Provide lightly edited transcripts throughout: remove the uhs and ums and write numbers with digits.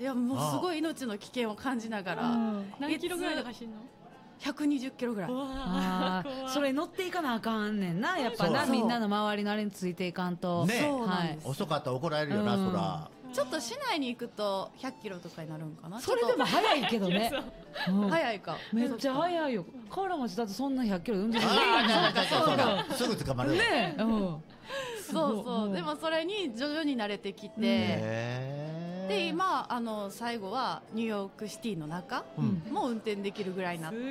やもうすごい命の危険を感じながら、 何キロぐらいで走るの ？120キロぐらい。 それ乗っていかなあかんねんな、やっぱな、みんなの周りのあれについていかんとね、 はい、 遅かったら怒られるよな、そら。 ちょっと市内に行くと100キロとかになるんかな。 それでも早いけどね。 早いか。 めっちゃ早いよ。河原町だとそんな100キロ運転すぐ捕まるよね。 そうそう。でもそれに徐々に慣れてきて、で今最後はニューヨークシティの中も運転できるぐらいになって、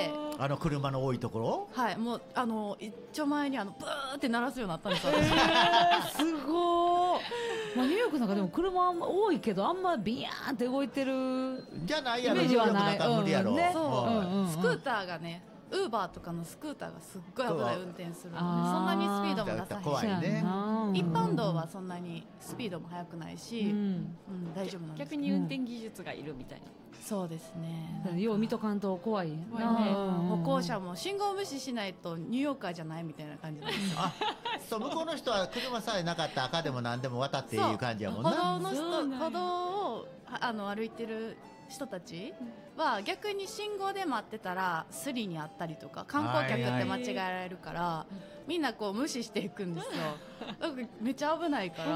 車の多いところ、 はい、もう一丁前にブーって鳴らすようになったんですよ。 すごい。まあニューヨークなんかでも車多いけどあんまビヤーンって動いてるじゃないやろ。 イメージはない。 無理やろ。 スクーターがね、ウーバーとかのスクーターがすっごい危ない運転するので、そんなにスピードも出さへんし、一般道はそんなにスピードも速くないし、大丈夫なんです。 逆に運転技術がいるみたいな。 そうですね。 よう見とかんと怖いね。 歩行者も信号無視しないとニューヨーカーじゃないみたいな感じなんですよ。 そう、向こうの人は車さえなかったら赤でも何でも渡っていう感じやもんな。 歩道を歩いてる人たちは逆に信号で待ってたらスリにあったりとか、観光客って間違えられるから、みんなこう無視していくんですよ。だからめっちゃ危ないから、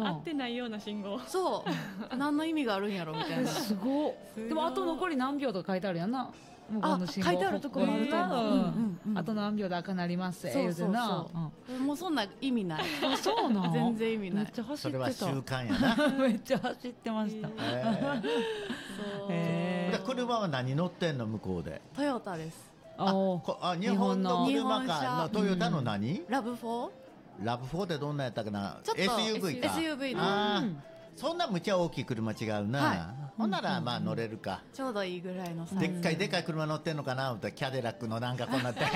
合ってないような信号。 そう何の意味があるんやろみたいな。 すごい。でもあと残り何秒とか書いてあるやんな。 書いてあるところあると思う。 あと何秒で赤なります言うてな。もうそんな意味ない。 そうなの？ 全然意味ない。 めっちゃ走ってた。 それは習慣やな。 めっちゃ走ってました。 車は何乗ってんの向こうで？ トヨタです。 日本の車かのトヨタの何？ ラブ4？ ラブ4ってどんなやったかな？ SUV か。SUV の。 そんなむちゃ大きい車違うな。ほんならまあ乗れるか。 ちょうどいいぐらいのサイズ。 でっかい車乗ってんのかな思ったらキャデラックのなんかこんなって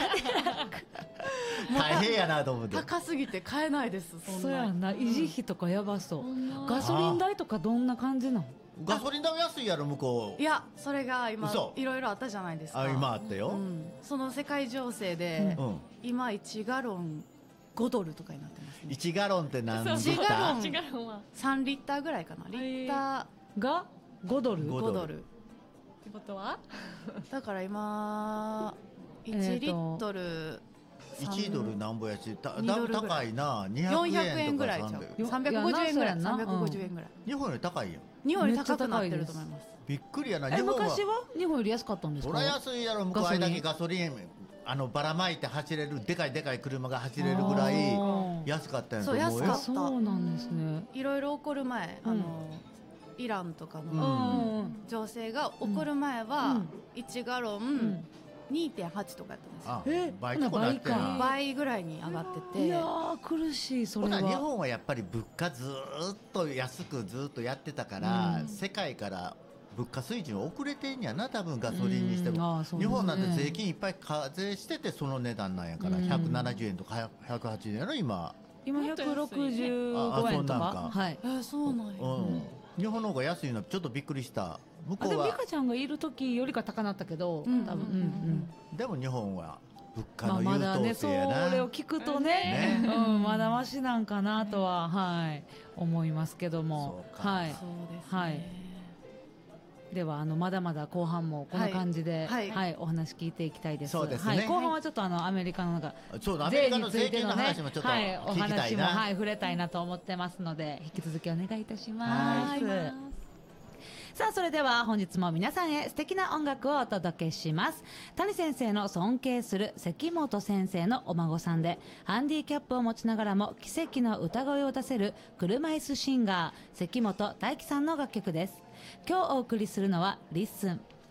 大変やなと思って。 高すぎて買えないです。 そうやな、維持費とかやばそう。ガソリン代とかどんな感じなの？ ガソリン代安いやろ向こう。 いや、それが今いろいろあったじゃないですか。 今あったよ。 その世界情勢で今1ガロン5ドルとかになってますね。 1ガロンって何リッター ？1ガロンは3リッターぐらいかな。リッターが5ドル。 5ドルってことはだから今1リットル 1ドルなんぼやし、だいぶ高いな。 400円ぐらいちゃう。350円ぐらい。350円ぐらい。 日本より高いやん。 日本より高くなってると思います。 びっくりやな。 昔は日本より安かったんですか？ そりゃ安いやろ。向こうあれだけガソリンばらまいて走れるでかい車が走れるぐらい安かったんやと思うよ。 そう、安かった。 そうなんですね。 いろいろ起こる前、イランとかの情勢が起こる前は1ガロン2.8 とかやったんですよ。倍ぐらいに上がってて。 いやー苦しい。それは日本はやっぱり物価ずっと安くずっとやってたから、世界から物価水準遅れてんやな。多分ガソリンにしても、日本なんて税金いっぱい課税しててその値段なんやから、170円とか180円やろ今 165円とか。はい、 そうなんや。 日本の方が安いのちょっとびっくりした。向こうはでも美香ちゃんがいる時よりか高なったけど、多分でも日本は物価の優まだね、 等そ生やな。 れを聞くとね、まだましなんかなとは、思いますけども。はい、はい。ではまだまだ後半もこんな感じで、お話聞いていきたいです。 そうですね。 後半はちょっとアメリカの税についての話もちょっとお話も触れたいなと思ってますので、引き続きお願いいたします。さあ、それでは本日も皆さんへ素敵な音楽をお届けします。谷先生の尊敬する関本先生のお孫さんで、ハンディキャップを持ちながらも奇跡の歌声を出せる車椅子シンガー関本大輝さんの楽曲です。今日お送りするのはリッスン。